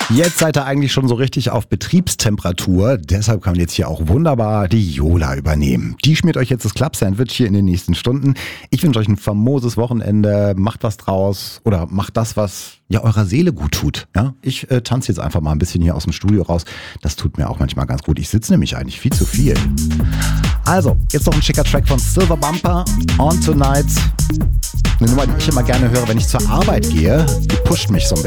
Jetzt seid ihr eigentlich schon so richtig auf Betriebstemperatur. Deshalb kann jetzt hier auch wunderbar die Jola übernehmen. Die schmiert euch jetzt das Club-Sandwich hier in den nächsten Stunden. Ich wünsche euch ein famoses Wochenende. Macht was draus oder macht das, was ja eurer Seele gut tut. Ja? Ich tanze jetzt einfach mal ein bisschen hier aus dem Studio raus. Das tut mir auch manchmal ganz gut. Ich sitze nämlich eigentlich viel zu viel. Also, jetzt noch ein schicker Track von Silver Bumper, On Tonight. Eine Nummer, die ich immer gerne höre, wenn ich zur Arbeit gehe. Die pusht mich so ein bisschen.